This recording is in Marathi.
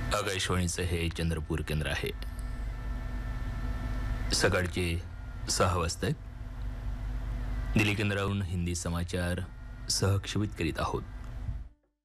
आकाशवाणीचं हे चंद्रपूर केंद्र आहे. सकाळचे 6 वाजता दिल्ली केंद्रावरून हिंदी समाचार सहक्षेपित करीत आहोत.